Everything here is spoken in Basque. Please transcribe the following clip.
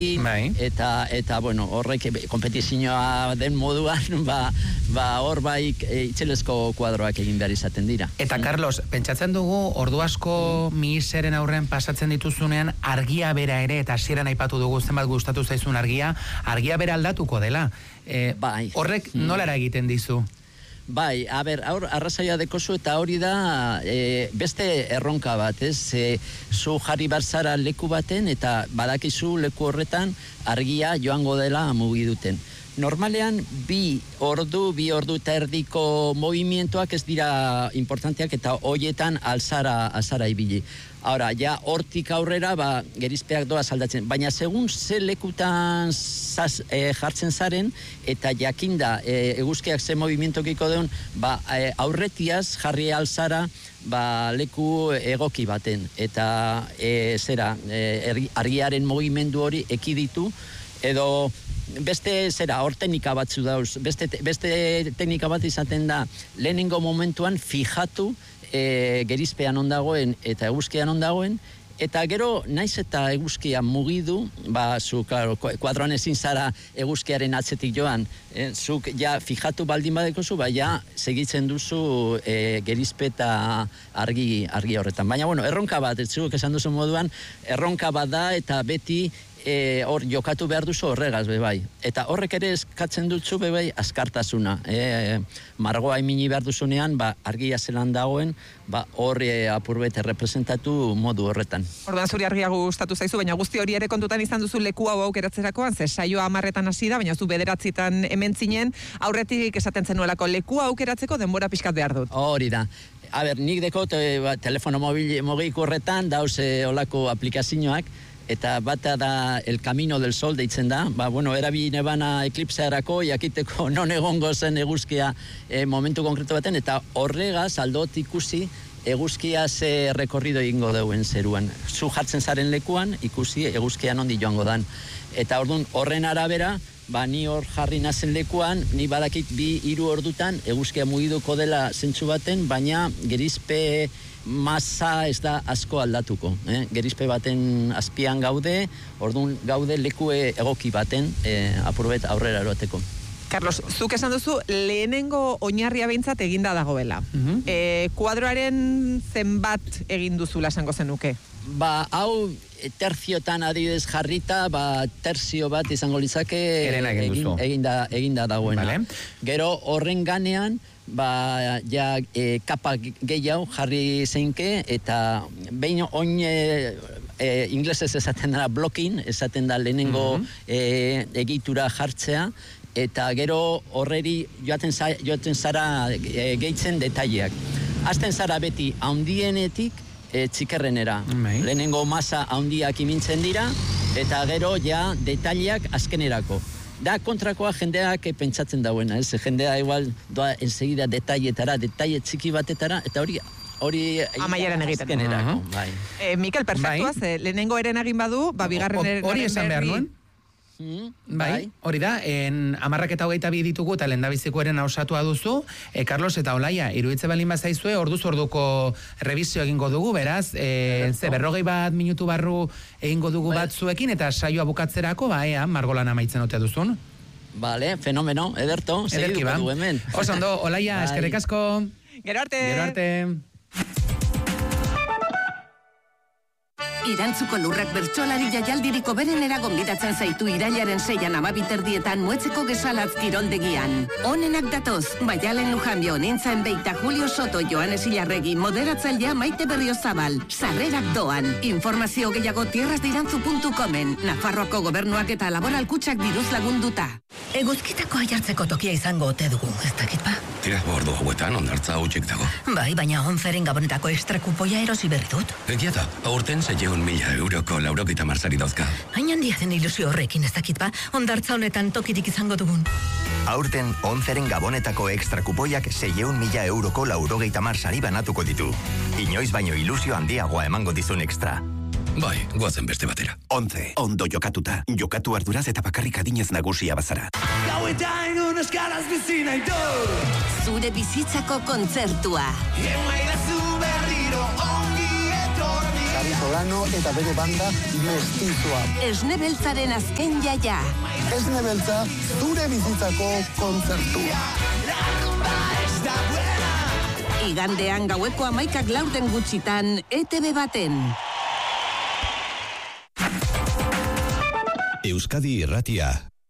eta bueno, horrek konpetizioa den moduan hor bai itzelezko kuadroak egin behar izaten dira. Eta Carlos, pentsatzen dugu ordu asko Miseren aurren pasatzen dituzunean argia bera ere, eta hasieran aipatu dugu zenbat gustatu zaizun argia bera aldatuko dela. Horrek nolara egiten dizu? Bai, arrazaia dekozu eta hori da beste erronka bat, zu jarri barzara leku baten eta badakizu leku horretan argia joango dela mugiduten. Normalean, bi ordu eta erdiko movimientoak ez dira importanteak eta hoietan alzara ibili. Ahora, ja hortik aurrera, gerizpeak doaz aldatzen. Baina, segun ze lekutan jartzen zaren, eta jakinda eguzkiak ze movimentokiko deun, aurretiaz jarri alzara leku egoki baten. Eta argiaren movimendu hori ekiditu, edo beste hor teknika batzu dauz. Beste teknika bat izaten da, lehenengo momentuan fijatu gerizpean ondagoen eta eguzkian ondagoen, eta gero naiz eta eguzkia mugidu, zu, kuadroan ezin zara eguzkiaren atzetik joan, zuk ja fijatu baldin badekozu, segitzen duzu gerizpe eta argi horretan. Baina, bueno, erronka bat, zuk esan duzu moduan, erronka bat da eta beti hor jokatu behar duzu horregaz, bebai. Eta horrek ere eskatzen dutzu, bebai, askartasuna. Margoa imini behar duzunean, argia zelan dagoen, hor apurbet representatu modu horretan. Orduan zuri argia gustatu zaizu, baina guzti hori ere kontutan izan duzu leku hau aukeratzerakoan, ze saioa 10 hasi da, baina zu 9 hemen zinen, aurretik esaten zenuelako leku aukeratzeko denbora pixkat behar dut. Hori da. Nik dekot telefono mogiko horretan, dauz olako aplikazioak, eta bata da El Camino del Sol deitzen da, erabili bana eklipsearako, jakiteko non egongo zen eguzkia momentu konkretu baten, eta horregaz aldot ikusi eguzkia ze rekorrido egingo deuen zeruan. Zu jartzen zaren lekuan, ikusi eguzkia nondi joango dan. Eta orduan horren arabera, ni hor jarri nazen lekuan, ni badakit 2-3 ordutan eguzkia mugiduko dela zentsu baten, baina gerizpe masa ez da asko aldatuko. Gerizpe baten azpian gaude, orduan gaude leku egoki baten apurbet aurrera eroateko. Carlos, zuk esan duzu lehenengo oinarria behintzat eginda dagoela. Kuadroaren zenbat egin duzula esango zenuke? Hau terziotan adibidez jarrita, terzio bat izango litzake eginda dagoena. Gero horren ganean, kapa gehiago jarri zeinke, eta behin oin inglesez esaten da blocking, esaten da lehenengo egitura jartzea, eta gero horreri joaten zara gehitzen detaileak. Azten zara beti haundienetik txikerrenera. Lehenengo masa haundiak imintzen dira, eta gero detaileak azkenerako. Da kontrakoa jendeak pentsatzen dauena, jendea igual doa ensegida detailetara, detaile txiki batetara, eta hori amaieran egiten. Mikel, perfektuaz, lehenengo eren egin badu, bigarren eren hori esan behar nuen? Bai, hori da, 10:22 ditugu eta lehendabiziko eren osatua duzu, Carlos eta Olaia, iruditze balin bazaizue, orduz orduko revisio egingo dugu, beraz, 41 minutu barru egingo dugu batzuekin, eta saioa bukatzerako, margolan amaitzen otea duzun. Vale, fenomeno, ederto, segituko du hemen. Oso ondo, Olaia, eskerrik asko. Gero arte. Irantzuko lurrak bertsolari jaialdiriko berenera gonbidatzen zaitu irailaren 6an 12:00 Muetzeko Gesalatz kiroldegian. Onenak datoz, Maialen Lujanbio, Nintzen Beita, Julio Soto, Joanes Ilarregi, moderatzailea Maite Berriozabal. Sarrerak doan. Informazio gehiago tierrasdeirantzu.comen. Nafarroako gobernuak eta laboral kutxak diruz lagunduta. Eguzkitako aiartzeko tokia izango ote dugu, ez dakit ba? Tira, bordu hauetan ondartza hautsik dago. Bai, baina 11 gabonetako extra kupoia erosi berri dut. Egia da, aurten 600.000 euroko 90 sari dauzka. Hain handia den ilusio horrekin ez dakit ba, ondartza honetan tokirik izango dugun. Aurten 11 gabonetako extra kupoiak 600.000 euroko 90 sari banatuko ditu. Inoiz baino ilusio handiagoa emango dizun extra. Bai, goazen beste batera. 11, ondo jokatuta. Jokatu arduraz eta bakarrik adinez nagusia bazara. Gauetan unaskaraz bizi nahi dut. Zure bizitzako kontzertua. Emaidazu berriro ongi etorri. Solano eta bere banda mestizua. Esne beltzaren azken jaia. Esne beltza, zure bizitzako kontzertua. Igandean gaueko 11:04 gutxitan ETV baten. Euskadi Irratia.